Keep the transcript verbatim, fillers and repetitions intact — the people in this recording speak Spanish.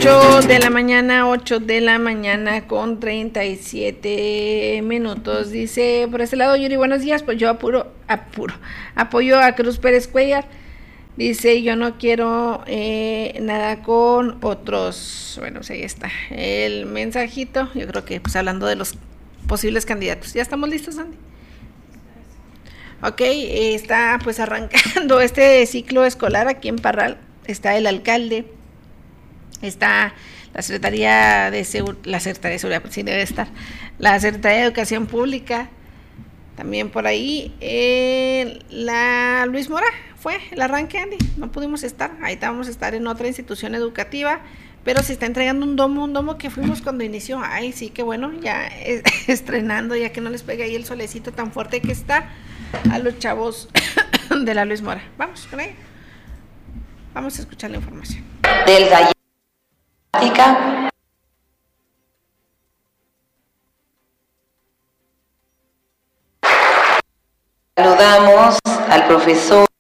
ocho de la mañana, ocho de la mañana con treinta y siete minutos. Dice, por este lado, Yuri, buenos días, pues yo apuro, apuro, apoyo a Cruz Pérez Cuellar. Dice, yo no quiero eh, nada con otros. Bueno, pues ahí está el mensajito. Yo creo que pues hablando de los posibles candidatos. ¿Ya estamos listos, Andy? Ok, eh, está pues arrancando este ciclo escolar aquí en Parral. Está el alcalde, está la Secretaría de Seguridad, la Secretaría de Seguridad, pues sí debe estar, la Secretaría de Educación Pública, también por ahí, eh, la Luis Mora, fue el arranque, Andy, no pudimos estar, ahí vamos a estar en otra institución educativa, pero se está entregando un domo, un domo que fuimos cuando inició, ay sí, que bueno, ya eh, estrenando, ya que no les pegue ahí el solecito tan fuerte que está a los chavos de la Luis Mora. Vamos con ella, vamos a escuchar la información. Del Gallática. Saludamos al profesor